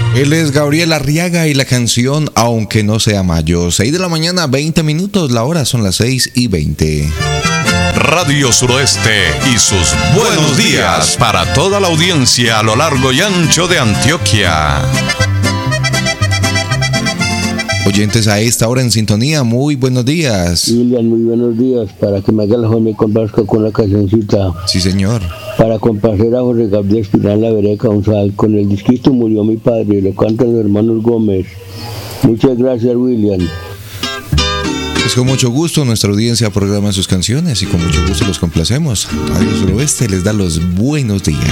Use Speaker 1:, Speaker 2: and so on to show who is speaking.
Speaker 1: Él es Gabriel Arriaga y la canción Aunque no sea mayo. 6 de la mañana, 20 minutos. La hora son las 6:20.
Speaker 2: Radio Suroeste y sus buenos días para toda la audiencia a lo largo y ancho de Antioquia.
Speaker 1: Oyentes a esta hora en sintonía, muy buenos días.
Speaker 3: William, muy buenos días. Para que me haga la joven me complazca con la cancioncita.
Speaker 1: Sí, señor.
Speaker 3: Para complacer a Jorge Gabriel Espinal La Vereca González. Con el disquito Murió mi padre y lo cantan los hermanos Gómez. Muchas gracias, William.
Speaker 1: Es con mucho gusto nuestra audiencia programa sus canciones y con mucho gusto los complacemos. Radio Suroeste les da los buenos días.